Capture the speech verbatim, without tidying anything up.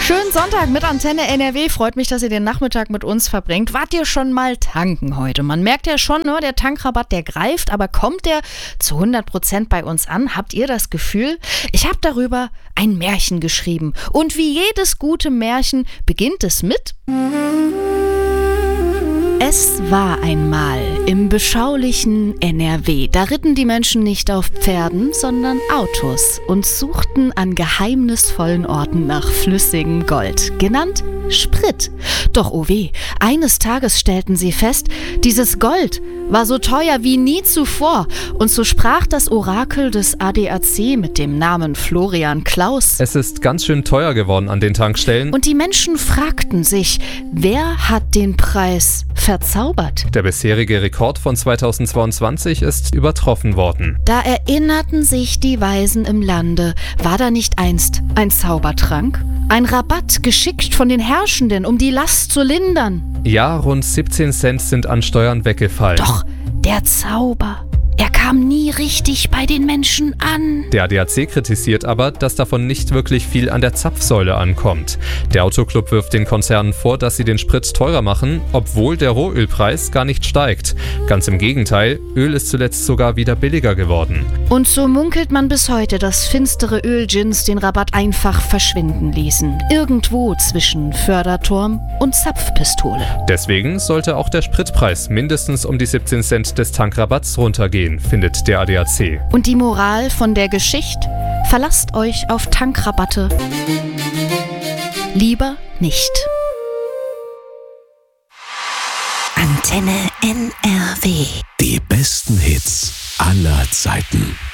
Schönen Sonntag mit Antenne N R W. Freut mich, dass ihr den Nachmittag mit uns verbringt. Wart ihr schon mal tanken heute? Man merkt ja schon, ne, der Tankrabatt, der greift, aber kommt der zu hundert Prozent bei uns an? Habt ihr das Gefühl? Ich habe darüber ein Märchen geschrieben. Und wie jedes gute Märchen beginnt es mit: Es war einmal im beschaulichen N R W. Da ritten die Menschen nicht auf Pferden, sondern Autos und suchten an geheimnisvollen Orten nach flüssigem Gold, genannt Sprit. Doch oh weh, eines Tages stellten sie fest, dieses Gold war so teuer wie nie zuvor. Und so sprach das Orakel des A D A C mit dem Namen Florian Klaus: Es ist ganz schön teuer geworden an den Tankstellen. Und die Menschen fragten sich, wer hat den Preis verzaubert? Der bisherige Rekord von zweitausendzweiundzwanzig ist übertroffen worden. Da erinnerten sich die Weisen im Lande, war da nicht einst ein Zaubertrank? Ein Rabatt, geschickt von den Herrschenden, um die Last zu lindern? Ja, rund siebzehn Cent sind an Steuern weggefallen. Doch der Zauber, er kam nie richtig bei den Menschen an. Der A D A C kritisiert aber, dass davon nicht wirklich viel an der Zapfsäule ankommt. Der Autoclub wirft den Konzernen vor, dass sie den Sprit teurer machen, obwohl der Rohölpreis gar nicht steigt. Ganz im Gegenteil, Öl ist zuletzt sogar wieder billiger geworden. Und so munkelt man bis heute, dass finstere Ölgins den Rabatt einfach verschwinden ließen. Irgendwo zwischen Förderturm und Zapfpistole. Deswegen sollte auch der Spritpreis mindestens um die siebzehn Cent des Tankrabatts runtergehen, findet der A D A C. Und die Moral von der Geschichte? Verlasst euch auf Tankrabatte lieber nicht. Antenne N R W. Die besten Hits aller Zeiten.